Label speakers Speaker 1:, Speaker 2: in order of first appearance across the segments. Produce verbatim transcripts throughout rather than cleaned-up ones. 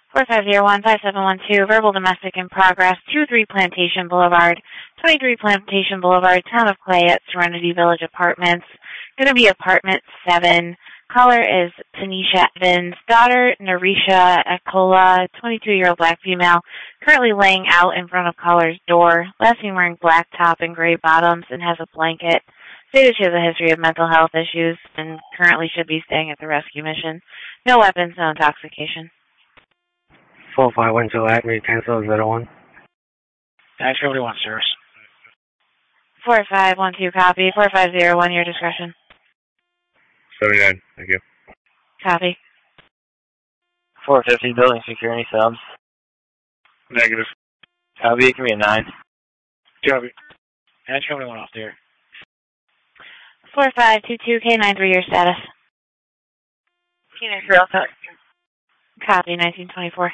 Speaker 1: four five zero one, five seven one two, verbal domestic in progress, two three Plantation Boulevard, twenty-three Plantation Boulevard, Town of Clay at Serenity Village Apartments. Going to be apartment seven. Caller is Tanisha Evans, daughter Narisha Ekola, twenty-two-year-old black female, currently laying out in front of caller's door, last seen wearing black top and gray bottoms and has a blanket. Stated she has a history of mental health issues and currently should be staying at the rescue mission. No weapons, no intoxication.
Speaker 2: four five one two at me, cancel zero one.
Speaker 3: Thanks for everyone, sirs.
Speaker 1: four five one two copy, four five zero one, your discretion.
Speaker 4: seventy-nine, thank you.
Speaker 1: Copy.
Speaker 5: four fifty, building security subs.
Speaker 4: Negative.
Speaker 5: Copy, give me a nine.
Speaker 3: Copy. Thanks for everyone off there.
Speaker 1: four five two two K nine three, your status.
Speaker 6: Phoenix Rail Tech.
Speaker 1: Copy, nineteen twenty-four.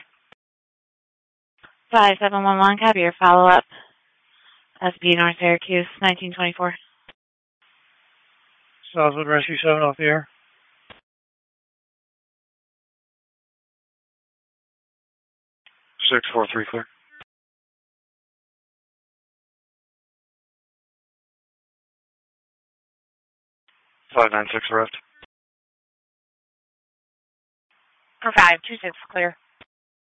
Speaker 1: five seven one one, copy your follow-up. S B North Syracuse, nineteen twenty-four.
Speaker 3: Southwood Rescue seven off the air.
Speaker 4: six four three clear. five nine six arrived.
Speaker 6: For five two six clear.